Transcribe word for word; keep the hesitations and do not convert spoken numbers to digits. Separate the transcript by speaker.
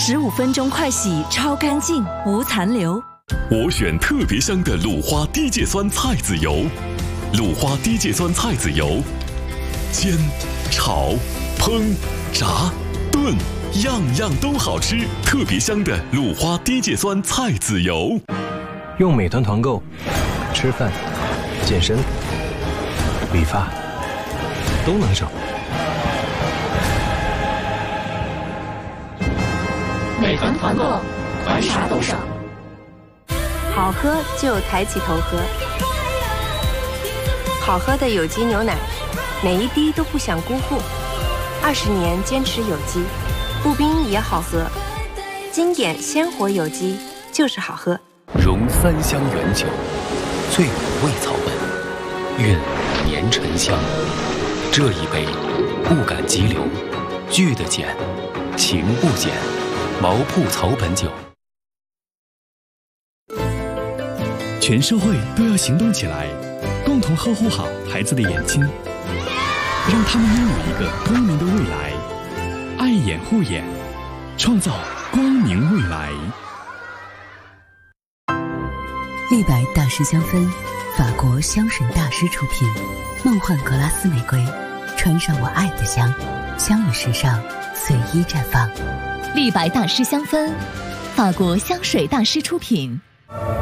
Speaker 1: 十五分钟快洗，超干净，无残留。
Speaker 2: 我选特别香的鲁花低芥酸菜籽油，鲁花低芥酸菜籽油，煎、炒、烹、炸、炖，样样都好吃。特别香的鲁花低芥酸菜籽油，
Speaker 3: 用美团团购，吃饭、健身、理发都能省。
Speaker 4: 美团团购，团啥都省。
Speaker 5: 好喝就抬起头喝，好喝的有机牛奶，每一滴都不想辜负。二十年坚持有机，步冰也好喝，经典鲜活有机就是好喝。
Speaker 6: 融三香原酒，醉五味草本，韵年沉香。这一杯，不敢急流，聚得减，情不减。毛铺草本酒。
Speaker 7: 全社会都要行动起来，共同呵护好孩子的眼睛，让他们拥有一个光明的未来。爱眼护眼，创造光明未来。
Speaker 8: 立白大师香氛，法国香水大师出品，梦幻格拉斯玫瑰，穿上我爱的香，香与时尚随意绽放。
Speaker 1: 立白大师香氛，法国香水大师出品。